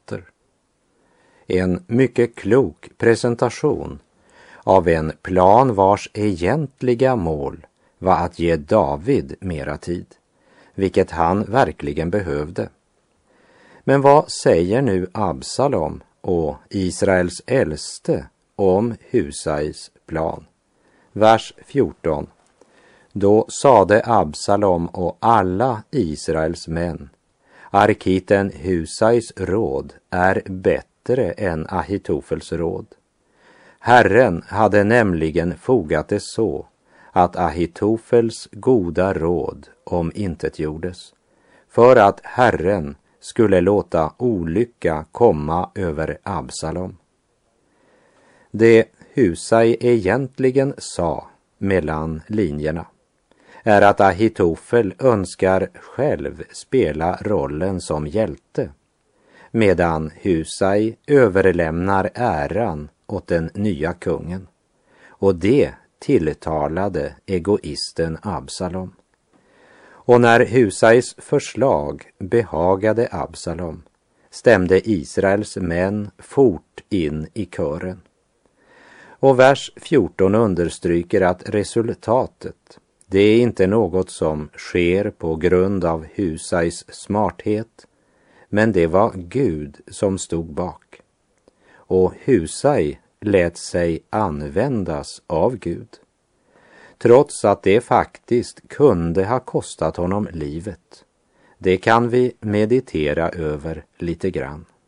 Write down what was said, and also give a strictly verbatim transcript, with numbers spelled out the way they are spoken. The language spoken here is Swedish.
dotter. En mycket klok presentation av en plan vars egentliga mål var att ge David mera tid, vilket han verkligen behövde. Men vad säger nu Absalom och Israels äldste om Husais plan? Vers fjorton. Då sade Absalom och alla Israels män: Arkiten Husais råd är bättre än Ahitofels råd. Herren hade nämligen fogat det så att Ahitofels goda råd omintetgjordes, för att Herren skulle låta olycka komma över Absalom. Det Husai egentligen sa mellan linjerna är att Ahitofel önskar själv spela rollen som hjälte, medan Husai överlämnar äran åt den nya kungen. Och det tilltalade egoisten Absalom. Och när Husais förslag behagade Absalom stämde Israels män fort in i kören. Och vers fjorton understryker att resultatet, det är inte något som sker på grund av Husais smarthet, men det var Gud som stod bak. Och Husai lät sig användas av Gud, trots att det faktiskt kunde ha kostat honom livet. Det kan vi meditera över lite grann.